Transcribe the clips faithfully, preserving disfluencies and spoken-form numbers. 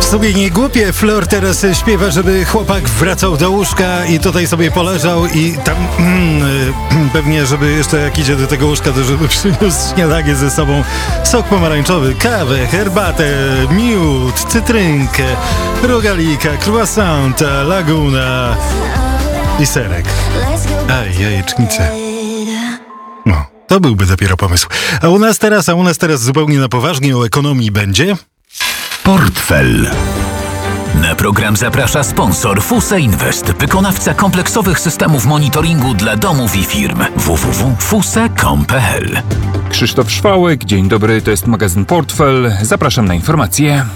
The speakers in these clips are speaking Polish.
W sumie nie głupie, Flor teraz śpiewa, żeby chłopak wracał do łóżka i tutaj sobie poleżał i tam mm, pewnie, żeby jeszcze jak idzie do tego łóżka, to żeby przyniósł śniadanie ze sobą, sok pomarańczowy, kawę, herbatę, miód, cytrynkę, rogalika, croissanta, laguna i serek. Aj, jajecznicę. No, to byłby dopiero pomysł. A u nas teraz, a u nas teraz zupełnie na poważnie o ekonomii będzie... Portfel. Na program zaprasza sponsor Fuse Invest, wykonawca kompleksowych systemów monitoringu dla domów i firm. w w w kropka fuse kropka com kropka p l. Krzysztof Szwałek, dzień dobry, to jest magazyn Portfel. Zapraszam na informacje.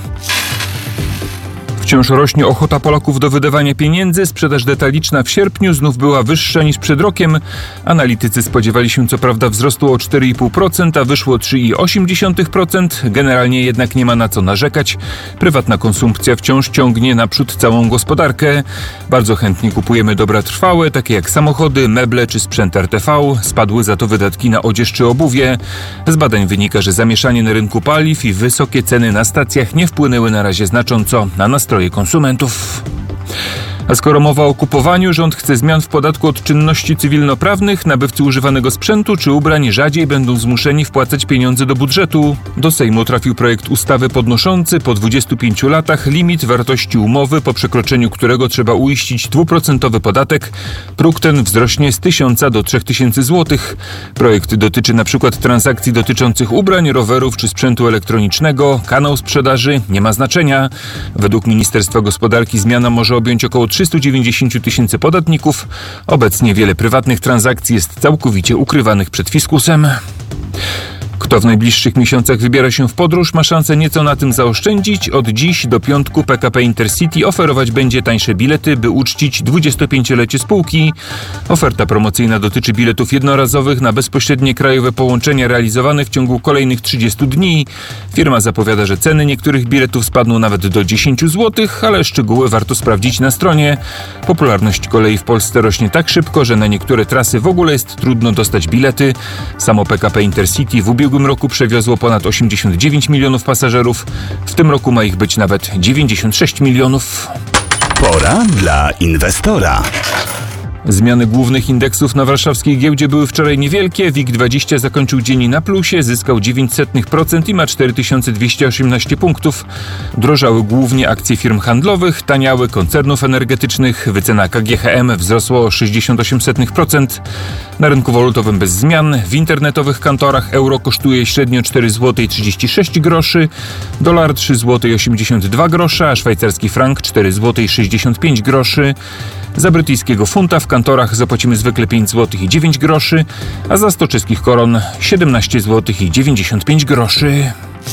Wciąż rośnie ochota Polaków do wydawania pieniędzy. Sprzedaż detaliczna w sierpniu znów była wyższa niż przed rokiem. Analitycy spodziewali się co prawda wzrostu o cztery i pół procent, a wyszło trzy i osiem dziesiątych procent. Generalnie jednak nie ma na co narzekać. Prywatna konsumpcja wciąż ciągnie naprzód całą gospodarkę. Bardzo chętnie kupujemy dobra trwałe, takie jak samochody, meble czy sprzęt R T V. Spadły za to wydatki na odzież czy obuwie. Z badań wynika, że zamieszanie na rynku paliw i wysokie ceny na stacjach nie wpłynęły na razie znacząco na nastroje konsumentów. A skoro mowa o kupowaniu, rząd chce zmian w podatku od czynności cywilnoprawnych, nabywcy używanego sprzętu czy ubrań rzadziej będą zmuszeni wpłacać pieniądze do budżetu. Do Sejmu trafił projekt ustawy podnoszący po dwudziestu pięciu latach limit wartości umowy, po przekroczeniu którego trzeba uiścić dwuprocentowy podatek. Próg ten wzrośnie z tysiąca do trzech tysięcy złotych. Projekt dotyczy np. transakcji dotyczących ubrań, rowerów czy sprzętu elektronicznego. Kanał sprzedaży nie ma znaczenia. Według Ministerstwa Gospodarki zmiana może objąć około trzysta dziewięćdziesiąt tysięcy podatników. Obecnie wiele prywatnych transakcji jest całkowicie ukrywanych przed fiskusem. Kto w najbliższych miesiącach wybiera się w podróż, ma szansę nieco na tym zaoszczędzić. Od dziś do piątku P K P Intercity oferować będzie tańsze bilety, by uczcić dwudziestopięciolecie spółki. Oferta promocyjna dotyczy biletów jednorazowych na bezpośrednie krajowe połączenia realizowane w ciągu kolejnych trzydziestu dni. Firma zapowiada, że ceny niektórych biletów spadną nawet do dziesięciu złotych, ale szczegóły warto sprawdzić na stronie. Popularność kolei w Polsce rośnie tak szybko, że na niektóre trasy w ogóle jest trudno dostać bilety. Samo P K P Intercity w ubiegłym W ubiegłym roku przewiozło ponad osiemdziesiąt dziewięć milionów pasażerów. W tym roku ma ich być nawet dziewięćdziesiąt sześć milionów. Pora dla inwestora. Zmiany głównych indeksów na warszawskiej giełdzie były wczoraj niewielkie. WIG dwadzieścia zakończył dzień na plusie, zyskał dziewięć przecinek pięć procent i ma cztery tysiące dwieście osiemnaście punktów. Drożały głównie akcje firm handlowych, taniały koncernów energetycznych. Wycena K G H M wzrosła o sześćdziesiąt osiem przecinek pięć procent. Na rynku walutowym bez zmian. W internetowych kantorach euro kosztuje średnio cztery złote trzydzieści sześć groszy, dolar trzy złote osiemdziesiąt dwa grosze, a szwajcarski frank cztery złote sześćdziesiąt pięć groszy. Za brytyjskiego funta w kantorach zapłacimy zwykle pięć złotych dziewięć groszy, a za sto czeskich koron siedemnaście złotych dziewięćdziesiąt pięć groszy.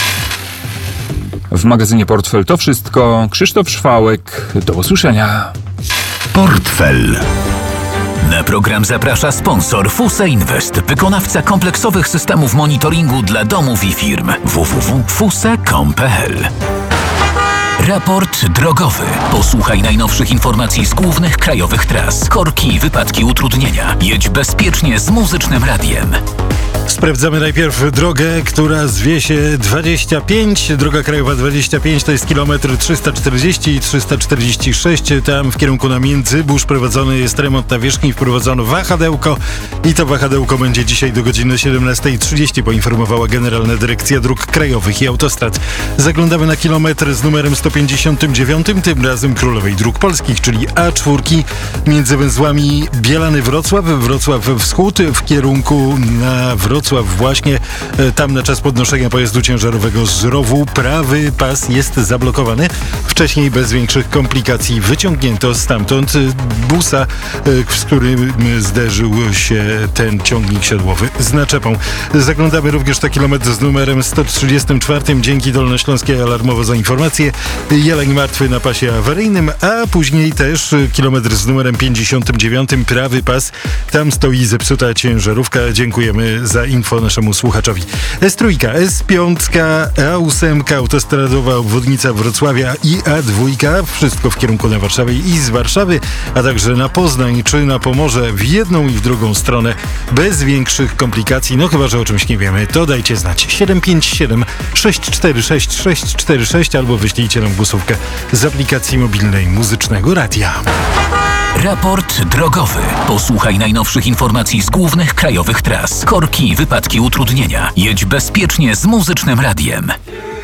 W magazynie Portfel to wszystko. Krzysztof Szwałek. Do usłyszenia. Portfel. Na program zaprasza sponsor Fuse Invest, wykonawca kompleksowych systemów monitoringu dla domów i firm. w w w kropka fuse kropka com kropka p l. Raport drogowy. Posłuchaj najnowszych informacji z głównych krajowych tras. Korki, wypadki, utrudnienia. Jedź bezpiecznie z Muzycznym Radiem. Sprawdzamy najpierw drogę, która zwie się dwadzieścia pięć. Droga krajowa dwadzieścia pięć to jest kilometr trzysta czterdzieści i trzysta czterdzieści sześć. Tam w kierunku na Międzybórz prowadzony jest remont nawierzchni, wprowadzono wahadełko i to wahadełko będzie dzisiaj do godziny siedemnastej trzydzieści, poinformowała Generalna Dyrekcja Dróg Krajowych i Autostrad. Zaglądamy na kilometr z numerem sto pięćdziesiąt dziewięć, tym razem Królowej Dróg Polskich, czyli A cztery między węzłami Bielany-Wrocław, Wrocław-Wschód w kierunku na Wrocław. Wrocław właśnie. Tam na czas podnoszenia pojazdu ciężarowego z rowu prawy pas jest zablokowany. Wcześniej bez większych komplikacji wyciągnięto stamtąd busa, z którym zderzył się ten ciągnik siodłowy z naczepą. Zaglądamy również na kilometr z numerem sto trzydzieści cztery. Dzięki Dolnośląskiej alarmowo za informację. Jeleń martwy na pasie awaryjnym, a później też kilometr z numerem pięćdziesiąt dziewięć. Prawy pas. Tam stoi zepsuta ciężarówka. Dziękujemy za info naszemu słuchaczowi. S trzy, S pięć, A osiem, autostradowa obwodnica Wrocławia i A dwa, wszystko w kierunku na Warszawę i z Warszawy, a także na Poznań czy na Pomorze w jedną i w drugą stronę bez większych komplikacji. No chyba, że o czymś nie wiemy, to dajcie znać. siedem pięć siedem sześć cztery sześć sześć cztery sześć albo wyślijcie nam głosówkę z aplikacji mobilnej Muzycznego Radia. Raport drogowy. Posłuchaj najnowszych informacji z głównych krajowych tras. Korki, wypadki, utrudnienia. Jedź bezpiecznie z Muzycznym Radiem.